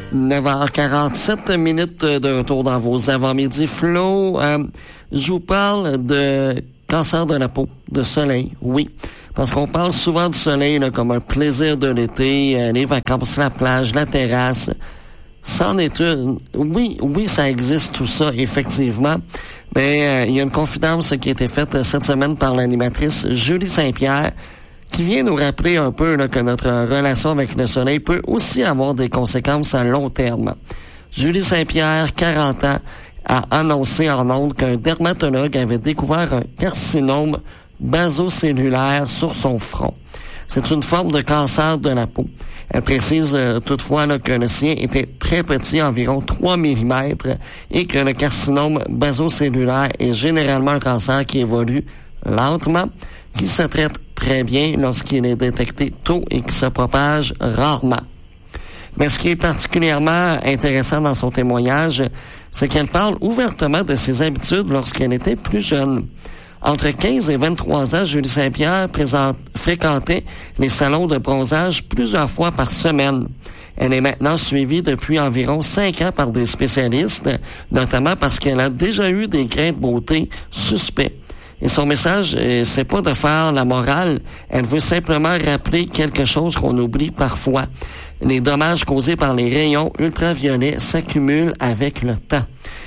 9h47 de retour dans vos avant-midi flow. Je vous parle de cancer de la peau, de soleil, oui. Parce qu'on parle souvent du soleil là, comme un plaisir de l'été, les vacances, la plage, la terrasse. C'en est une. Oui, ça existe tout ça, effectivement. Mais il y a une confidence qui a été faite cette semaine par l'animatrice Julie Saint-Pierre, qui vient nous rappeler un peu là, que notre relation avec le soleil peut aussi avoir des conséquences à long terme. Julie Saint-Pierre, 40 ans, a annoncé en ondes qu'un dermatologue avait découvert un carcinome basocellulaire sur son front. C'est une forme de cancer de la peau. Elle précise toutefois là, que le sien était très petit, environ 3 mm, et que le carcinome basocellulaire est généralement un cancer qui évolue lentement, qui se traite très bien lorsqu'il est détecté tôt et qui se propage rarement. Mais ce qui est particulièrement intéressant dans son témoignage, c'est qu'elle parle ouvertement de ses habitudes lorsqu'elle était plus jeune. Entre 15 et 23 ans, Julie Saint-Pierre fréquentait les salons de bronzage plusieurs fois par semaine. Elle est maintenant suivie depuis environ 5 ans par des spécialistes, notamment parce qu'elle a déjà eu des gains de beauté suspects. Et son message, c'est pas de faire la morale, elle veut simplement rappeler quelque chose qu'on oublie parfois. Les dommages causés par les rayons ultraviolets s'accumulent avec le temps.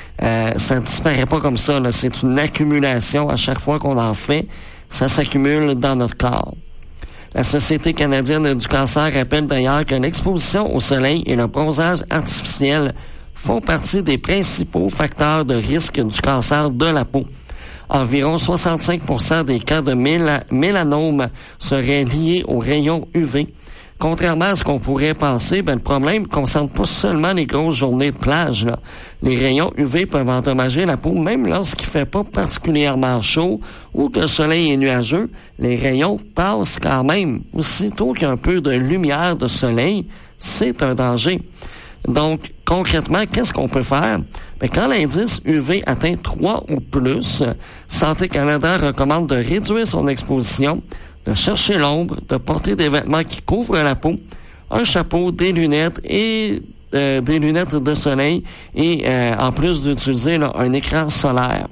Ça ne disparaît pas comme ça, là. C'est une accumulation à chaque fois qu'on en fait. Ça s'accumule dans notre corps. La Société canadienne du cancer rappelle d'ailleurs que l'exposition au soleil et le bronzage artificiel font partie des principaux facteurs de risque du cancer de la peau. Environ 65% des cas de mélanome seraient liés aux rayons UV. Contrairement à ce qu'on pourrait penser, le problème ne concerne pas seulement les grosses journées de plage, là. Les rayons UV peuvent endommager la peau même lorsqu'il fait pas particulièrement chaud ou que le soleil est nuageux. Les rayons passent quand même. Aussitôt qu'il y a un peu de lumière de soleil, c'est un danger. Donc, concrètement, qu'est-ce qu'on peut faire? Quand l'indice UV atteint 3 ou plus, Santé Canada recommande de réduire son exposition, de chercher l'ombre, de porter des vêtements qui couvrent la peau, un chapeau, des lunettes et des lunettes de soleil et en plus d'utiliser là, un écran solaire.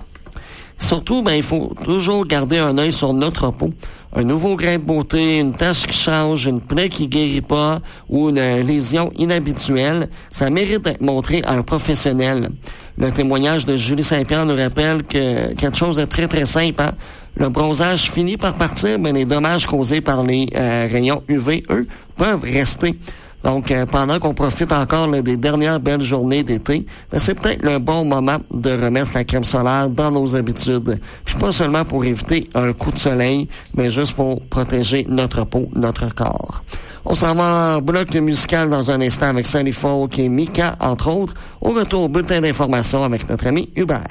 Surtout, il faut toujours garder un œil sur notre peau. Un nouveau grain de beauté, une tache qui change, une plaie qui guérit pas ou une lésion inhabituelle, ça mérite d'être montré à un professionnel. Le témoignage de Julie Saint-Pierre nous rappelle que quelque chose de très très simple, hein? Le bronzage finit par partir, mais les dommages causés par les rayons UV, eux, peuvent rester. Donc, pendant qu'on profite encore là, des dernières belles journées d'été, c'est peut-être le bon moment de remettre la crème solaire dans nos habitudes. Puis pas seulement pour éviter un coup de soleil, mais juste pour protéger notre peau, notre corps. On s'en va en bloc musical dans un instant avec Sally Folk et Mika, entre autres. Au retour, bulletin d'information avec notre ami Hubert.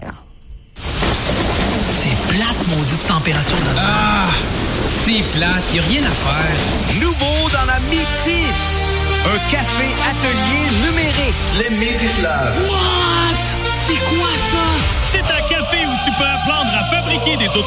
C'est plate, maudite température de mer. Ah, c'est plate, y a rien à faire. Nouveau dans la Métis, un café atelier numérique. Les Métis Lab. What? C'est quoi ça? C'est un café où tu peux apprendre à fabriquer des autos